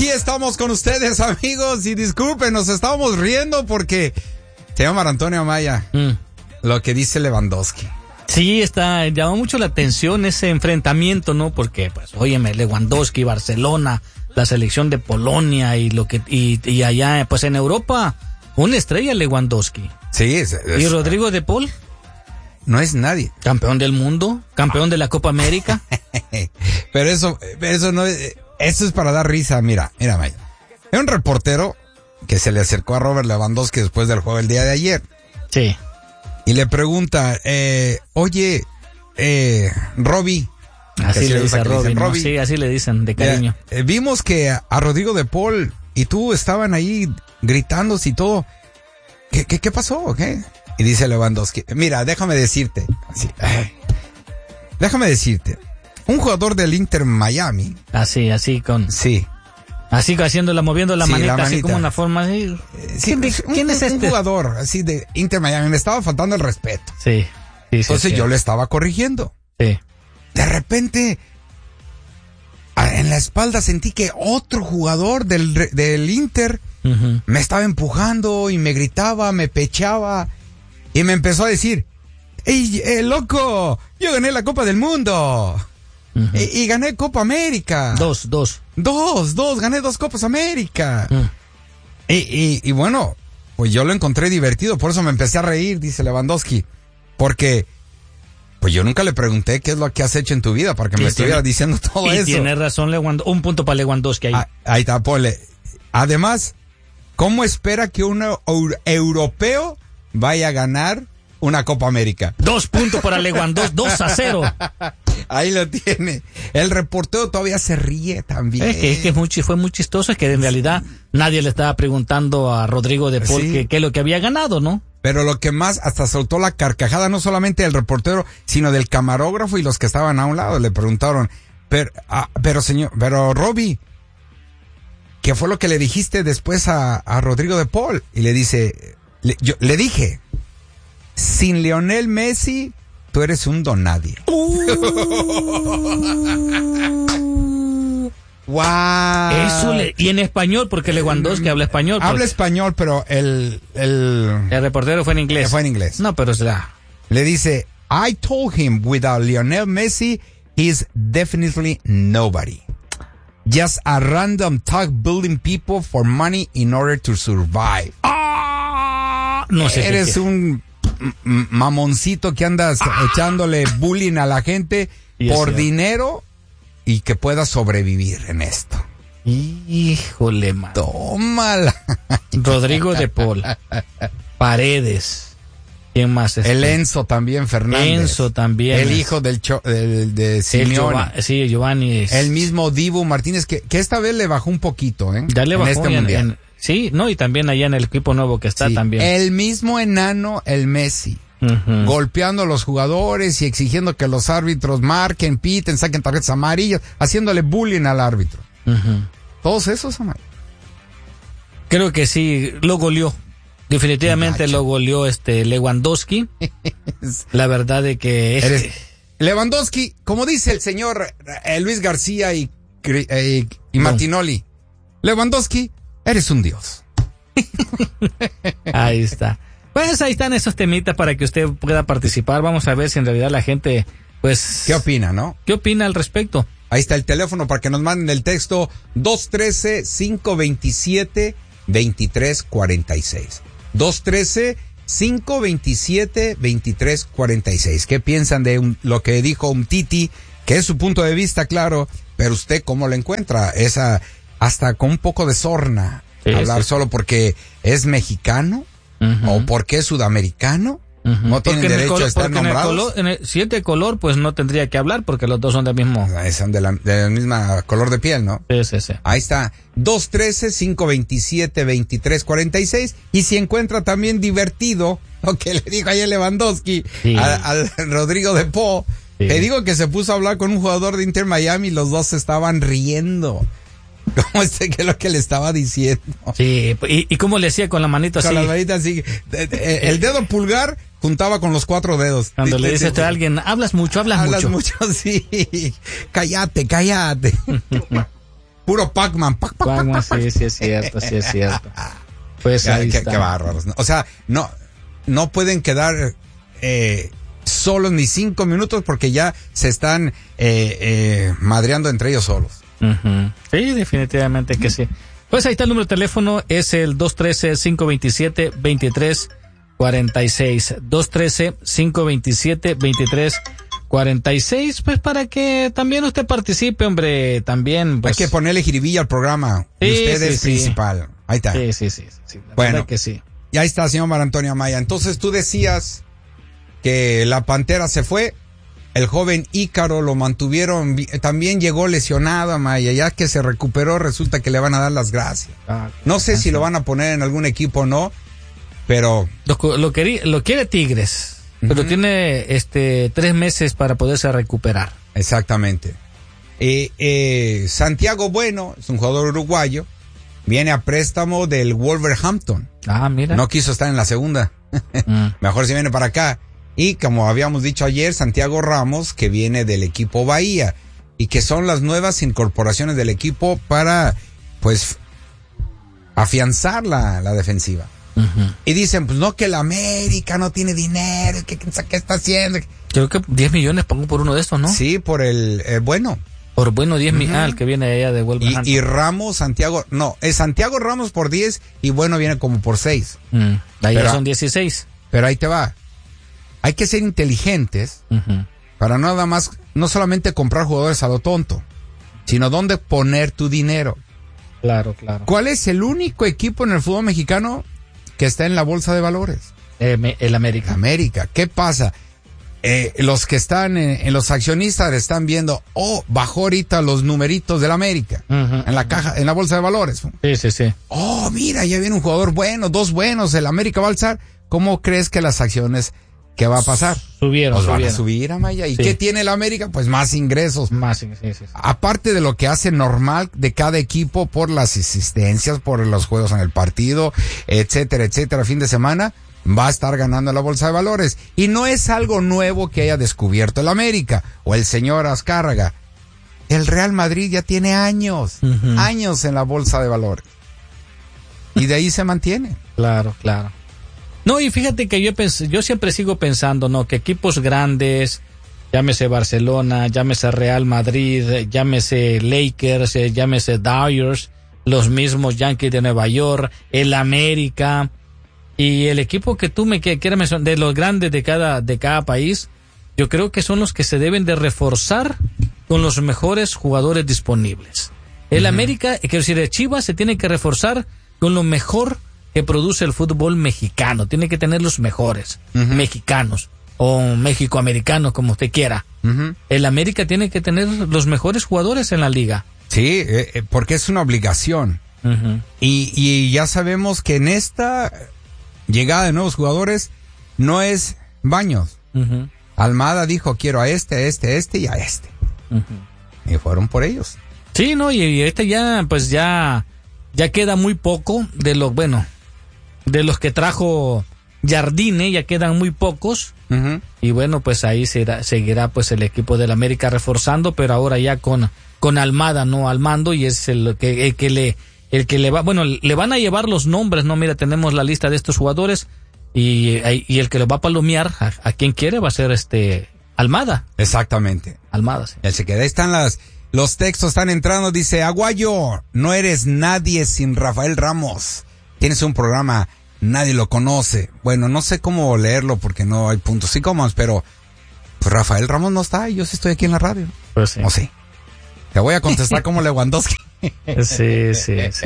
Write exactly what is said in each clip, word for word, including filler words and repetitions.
Aquí estamos con ustedes, amigos, y disculpen, nos estábamos riendo porque se llama Antonio Amaya. Mm. Lo que dice Lewandowski. Sí, está, llamó mucho la atención ese enfrentamiento, ¿no? Porque, pues, óyeme, Lewandowski, Barcelona, la selección de Polonia y lo que, y, y allá, pues en Europa, una estrella Lewandowski. Sí, es, es, ¿Y Rodrigo de Paul? No es nadie. Campeón del mundo, campeón de la Copa América. Pero eso, eso no es, eso es para dar risa, mira, mira, Maya. Hay un reportero que se le acercó a Robert Lewandowski después del juego el día de ayer. Sí. Y le pregunta, eh, oye, eh, Robbie. Así le dice a Robbie, ¿no? Sí, así le dicen, de cariño. Eh, eh, vimos que a, a Rodrigo de Paul y tú estaban ahí gritándose y todo. ¿Qué, qué, qué pasó? ¿Qué? Y dice Lewandowski, mira, déjame decirte, así, eh, déjame decirte, un jugador del Inter Miami. Así, así con... Sí. Así haciéndola, moviendo la, sí, manita, la así manita, como una forma así. Sí, ¿Quién, un, ¿quién es este? Un jugador así de Inter Miami, me estaba faltando el respeto. Sí. sí, sí Entonces sí. yo le estaba corrigiendo. Sí. De repente, en la espalda sentí que otro jugador del, del Inter uh-huh. me estaba empujando y me gritaba, me pechaba y me empezó a decir, ¡Ey, eh, loco! Yo gané la Copa del Mundo. Uh-huh. Y, y gané Copa América. Dos, dos. Dos, dos, gané dos Copas América. Uh. Y, y, y bueno, pues yo lo encontré divertido, por eso me empecé a reír, dice Lewandowski. Porque, pues yo nunca le pregunté qué es lo que has hecho en tu vida para que me estuviera tiene, diciendo todo y eso. Y tiene razón, Lewandowski. Un punto para Lewandowski ahí. Ah, ahí está, Pole. Además, ¿cómo espera que un europeo vaya a ganar una Copa América? Dos puntos para Lewandowski, dos a cero. Ahí lo tiene. El reportero todavía se ríe también. Es que, es que muy, fue muy chistoso, es que en realidad nadie le estaba preguntando a Rodrigo de Paul sí. qué es lo que había ganado, ¿no? Pero lo que más, hasta soltó la carcajada, no solamente del reportero, sino del camarógrafo y los que estaban a un lado. Le preguntaron, pero, ah, pero señor, pero Robbie, ¿qué fue lo que le dijiste después a, a Rodrigo de Paul? Y le dice, le, yo, le dije, sin Lionel Messi, tú eres un donadie. Uh. Wow. Eso le, y en español, porque Lewandowski habla español. Habla porque... español, pero el, el... El reportero fue en inglés. Fue en inglés. No, pero será. Le dice, I told him without Lionel Messi, he's definitely nobody. Just a random thug building people for money in order to survive. Ah, no sé. Eres un mamoncito que andas ah. echándole bullying a la gente por sí, dinero y que puedas sobrevivir en esto. Híjole, man. Tómala. Rodrigo de Paul. Paredes. ¿Quién más es? El Enzo también, Fernández. Enzo también. El hijo del cho, del, de Simeone. Giova, sí, Giovanni. Es... El mismo Dibu Martínez, que, que esta vez le bajó un poquito, ¿eh? Ya le bajó en este en, mundial. En, sí, no, y también allá en el equipo nuevo que está sí, también. El mismo enano, el Messi. Uh-huh. Golpeando a los jugadores y exigiendo que los árbitros marquen, piten, saquen tarjetas amarillas, haciéndole bullying al árbitro. Uh-huh. Todos esos, Amaya. Creo que sí, lo goleó. Definitivamente lo goleó este Lewandowski. La verdad de que es... Eres... Lewandowski, como dice el señor eh, Luis García y, eh, y Martinoli, Lewandowski, eres un dios. Ahí está. Pues ahí están esos temitas para que usted pueda participar. Vamos a ver si en realidad la gente, pues... ¿Qué opina, no? ¿Qué opina al respecto? Ahí está el teléfono para que nos manden el texto dos uno tres, cinco dos siete, dos tres cuatro seis. dos uno tres, cinco dos siete, dos tres cuatro seis. ¿Qué piensan de un, lo que dijo Umtiti? Que es su punto de vista, claro, pero usted cómo lo encuentra, esa hasta con un poco de sorna, sí, hablar sí. solo porque es mexicano. Uh-huh. O porque es sudamericano, uh-huh. no tienen derecho color, a estar nombrados. En el color, en el, si es de color, pues no tendría que hablar porque los dos son del mismo. Son de la, de la misma color de piel, ¿no? Sí, sí, sí. Ahí está, dos uno tres, cinco dos siete, dos tres cuatro seis. Y si encuentra también divertido lo que le dijo ayer Lewandowski sí. al, al Rodrigo de Paul, sí. Te digo que se puso a hablar con un jugador de Inter Miami y los dos se estaban riendo. ¿Cómo este que es lo que le estaba diciendo? Sí, ¿y, y cómo le hacía con la manita así? Con la manita así. El dedo pulgar juntaba con los cuatro dedos. Cuando le dices a alguien, hablas mucho, hablas, hablas mucho. Hablas mucho, sí. Cállate, cállate. puro Pac-Man. Pac, Pac, Pac-Man, Pac, Pac. sí, sí es cierto, sí es cierto. Pues ahí qué, está. qué bárbaros. O sea, no, no pueden quedar eh, solos ni cinco minutos porque ya se están eh, eh, madreando entre ellos solos. Uh-huh. Sí, definitivamente que sí. Pues ahí está el número de teléfono, es el dos uno tres, cinco dos siete, dos tres cuatro seis. dos uno tres, cinco dos siete, dos tres cuatro seis, pues para que también usted participe, hombre, también. Pues, hay que ponerle jiribilla al programa. Sí, y usted sí, es sí. principal. Ahí está. Sí, sí, sí. sí la Bueno, verdad que sí. Y ahí está, señor Mario Antonio Amaya. Entonces tú decías que la Pantera se fue, el joven Ícaro lo mantuvieron, también llegó lesionado, Amaya, ya que se recuperó resulta que le van a dar las gracias. Ah, no sé si lo van a poner en algún equipo o no, pero... Lo, lo, quería, lo quiere Tigres, uh-huh. pero tiene este tres meses para poderse recuperar. Exactamente. Eh, eh, Santiago Bueno, es un jugador uruguayo, viene a préstamo del Wolverhampton. Ah, mira. No quiso estar en la segunda. Mm. Mejor si viene para acá. Y como habíamos dicho ayer, Santiago Ramos, que viene del equipo Bahía, y que son las nuevas incorporaciones del equipo para, pues, afianzar la, la defensiva. Uh-huh. Y dicen, pues no, que el América no tiene dinero, que qué está haciendo. Creo que diez millones pongo por uno de estos, ¿no? Sí, por el, eh, bueno. Por bueno, diez millones, uh-huh. ah, el que viene allá de Wolverhampton. Y, y Ramos, Santiago, no, es Santiago Ramos por diez y bueno viene como por seis. Mm, ahí pero, son dieciséis. Pero ahí te va. Hay que ser inteligentes uh-huh. para nada más, no solamente comprar jugadores a lo tonto, sino dónde poner tu dinero. Claro, claro. ¿Cuál es el único equipo en el fútbol mexicano que está en la bolsa de valores? Eh, el América. América. ¿Qué pasa? Eh, los que están en, en los accionistas están viendo, oh, bajó ahorita los numeritos del América uh-huh, en la caja, en la bolsa de valores. Sí, sí, sí. Oh, mira, ya viene un jugador bueno, dos buenos, el América va a alzar. ¿Cómo crees que las acciones, qué va a pasar? Subieron, pues subieron. Van a subir, Amaya. ¿Y sí. qué tiene el América? Pues más ingresos. Más, sí, sí, sí. Aparte de lo que hace normal de cada equipo por las asistencias, por los juegos en el partido, etcétera, etcétera, fin de semana, va a estar ganando la bolsa de valores. Y no es algo nuevo que haya descubierto el América o el señor Azcárraga. El Real Madrid ya tiene años, uh-huh. años en la bolsa de valores. Y de ahí se mantiene. Claro, claro. No, y fíjate que yo pens- yo siempre sigo pensando, ¿no? Que equipos grandes, llámese Barcelona, llámese Real Madrid, llámese Lakers, eh, llámese Dodgers, los mismos Yankees de Nueva York, el América, y el equipo que tú me quieras mencionar, de los grandes de cada, de cada país, yo creo que son los que se deben de reforzar con los mejores jugadores disponibles. El uh-huh. América, quiero decir, el Chivas se tiene que reforzar con lo mejor que produce el fútbol mexicano. Tiene que tener los mejores uh-huh. mexicanos o mexicoamericanos, como usted quiera. Uh-huh. El América tiene que tener los mejores jugadores en la liga. Sí, eh, porque es una obligación. Uh-huh. Y, y ya sabemos que en esta llegada de nuevos jugadores no es Baños. Uh-huh. Almada dijo, quiero a este, a este, a este y a este. Uh-huh. Y fueron por ellos. Sí, no, y, y este ya, pues ya, ya queda muy poco de lo, bueno, de los que trajo Jardine, ya quedan muy pocos. Uh-huh. Y bueno, pues ahí será, seguirá pues el equipo del América reforzando, pero ahora ya con, con Almada, ¿no? Al mando, y es el que, el que le, el que le va, bueno, le van a llevar los nombres, ¿no? Mira, tenemos la lista de estos jugadores, y, y el que lo va a palomear a, a quien quiere va a ser este Almada. Exactamente. Almada, sí. Él se queda. Ahí están las, los textos están entrando, dice, Aguayo, no eres nadie sin Rafael Ramos. Tienes un programa, nadie lo conoce. Bueno, no sé cómo leerlo porque no hay puntos y comas, pero pues Rafael Ramos no está y yo sí estoy aquí en la radio. Pues sí. ¿O sí? Te voy a contestar como Lewandowski. Sí, sí, sí.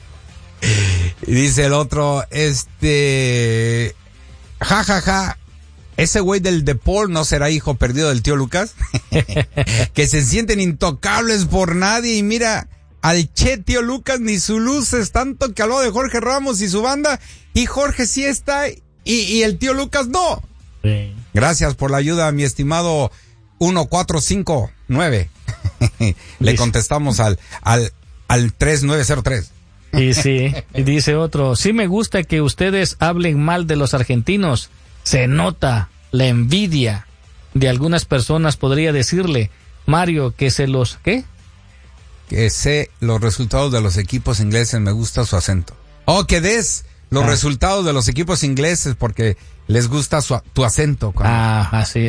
Y dice el otro, este, ja, ja, ja, ese güey del Depol no será hijo perdido del tío Lucas, que se sienten intocables por nadie y mira, al che tío Lucas ni su luz es tanto que habló de Jorge Ramos y su banda y Jorge sí está y, y el tío Lucas no. Sí. Gracias por la ayuda, mi estimado uno cuatro cinco nueve. Le contestamos al, al, al tres nueve cero tres. Y sí, y dice otro, sí me gusta que ustedes hablen mal de los argentinos, se nota la envidia de algunas personas, podría decirle, Mario, que se los, ¿qué? que sé los resultados de los equipos ingleses, me gusta su acento. Oh, que des los ah. resultados de los equipos ingleses porque les gusta su, tu acento. Cuando... Ah, así.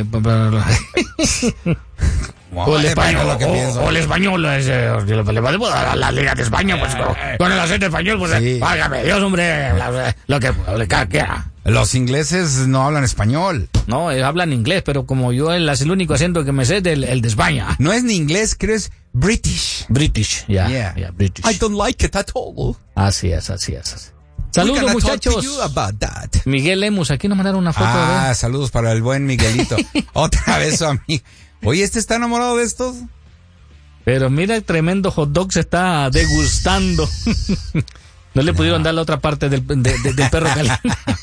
O el español, lo que o, o el español, es, eh, le podemos dar a la Liga de España, pues con, con el acento español, pues, sí. Válgame Dios, hombre, lo que, lo que quiera. Los ingleses no hablan español. No, hablan inglés, pero como yo, el, el único acento que me sé es el, el de España. No es ni inglés, creo es British. British, ya, yeah, yeah, British. I don't like it at all. Así es, así es. Saludos, muchachos. Miguel Lemus, aquí nos mandaron una foto. Ah, de... saludos para el buen Miguelito. Otra vez su amigo. Oye, ¿este está enamorado de estos? Pero mira, el tremendo hot dog se está degustando. No le no. pudieron dar la otra parte del, de, de, del perro caliente.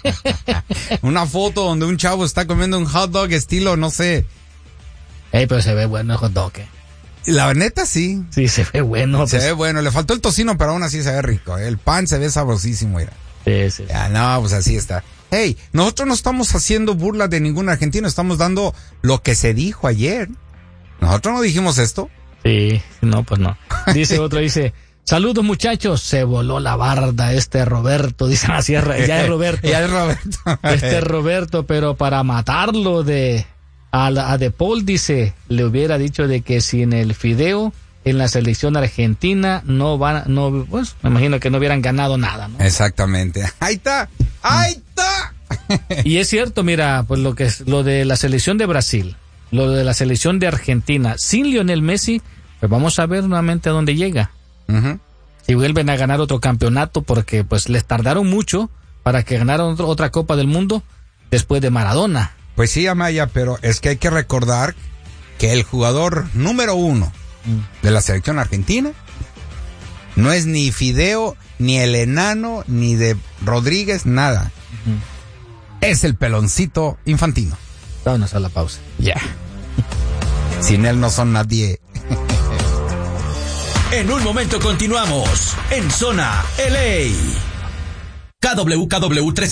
Una foto donde un chavo está comiendo un hot dog estilo, no sé. Ey, pero se ve bueno el hot dog, ¿eh? La neta, sí. Sí, se ve bueno. Se pues. ve bueno. Le faltó el tocino, pero aún así se ve rico. El pan se ve sabrosísimo, mira. Sí, sí. Ya, no, pues así está. Hey, nosotros no estamos haciendo burla de ningún argentino, estamos dando lo que se dijo ayer. ¿Nosotros no dijimos esto? Sí, no, pues no. Dice otro, dice, saludos muchachos, se voló la barda este Roberto, dice así, ya es Roberto. Ya es Roberto. Este Roberto, pero para matarlo de a, la, a De Paul, dice, le hubiera dicho de que sin el fideo en la selección argentina no van, no, pues me imagino que no hubieran ganado nada, ¿no? Exactamente. Ahí está, ahí está. Y es cierto, mira, pues lo que es lo de la selección de Brasil, lo de la selección de Argentina, sin Lionel Messi, pues vamos a ver nuevamente a dónde llega. Uh-huh. Si vuelven a ganar otro campeonato, porque pues les tardaron mucho para que ganaran otro, otra Copa del Mundo después de Maradona. Pues sí, Amaya, pero es que hay que recordar que el jugador número uno de la selección argentina no es ni Fideo, ni el enano, ni de Rodríguez, nada. Uh-huh. Es el peloncito Infantino. Vámonos a la pausa. Ya. Yeah. Sin él no son nadie. En un momento continuamos en Zona L A. K W K W tres